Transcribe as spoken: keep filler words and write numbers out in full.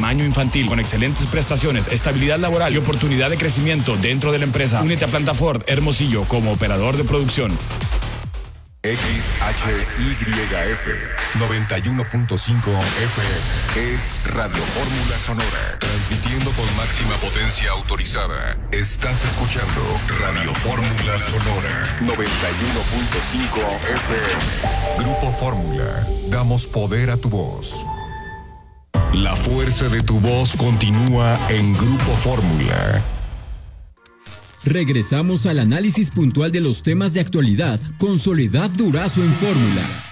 tamaño infantil, con excelentes prestaciones, estabilidad laboral y oportunidad de crecimiento dentro de la empresa. Únete a Planta Ford Hermosillo como operador de producción. X H Y F noventa y uno punto cinco F M es Radio Fórmula Sonora, transmitiendo con máxima potencia autorizada. Estás escuchando Radio Fórmula Sonora noventa y uno punto cinco F M. Grupo Fórmula, damos poder a tu voz. La fuerza de tu voz continúa en Grupo Fórmula. Regresamos al análisis puntual de los temas de actualidad con Soledad Durazo en Fórmula.